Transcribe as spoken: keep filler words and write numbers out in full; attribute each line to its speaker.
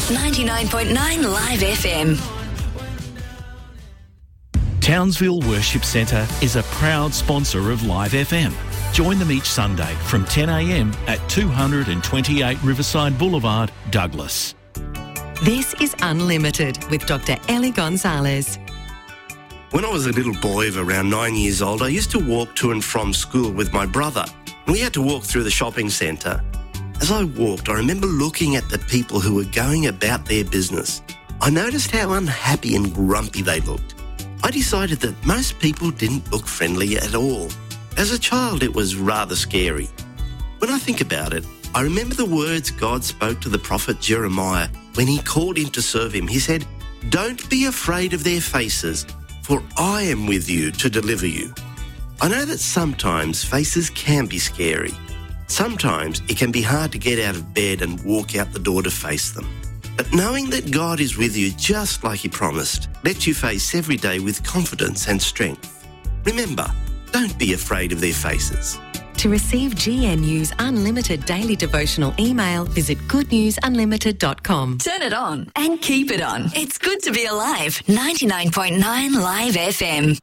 Speaker 1: ninety-nine point nine Live F M.
Speaker 2: Townsville Worship Centre is a proud sponsor of Live F M. Join them each Sunday from ten a m at two twenty-eight Riverside Boulevard, Douglas.
Speaker 3: This is Unlimited with Doctor Ellie Gonzalez.
Speaker 4: When I was a little boy of around nine years old, I used to walk to and from school with my brother. We had to walk through the shopping centre. As I walked, I remember looking at the people who were going about their business. I noticed how unhappy and grumpy they looked. I decided that most people didn't look friendly at all. As a child, it was rather scary. When I think about it, I remember the words God spoke to the prophet Jeremiah when he called him to serve him. He said, "Don't be afraid of their faces, for I am with you to deliver you." I know that sometimes faces can be scary. Sometimes it can be hard to get out of bed and walk out the door to face them. But knowing that God is with you just like he promised lets you face every day with confidence and strength. Remember, don't be afraid of their faces.
Speaker 3: To receive G N U's unlimited daily devotional email, visit good news unlimited dot com.
Speaker 1: Turn it on and keep it on. It's good to be alive. ninety-nine point nine Live F M.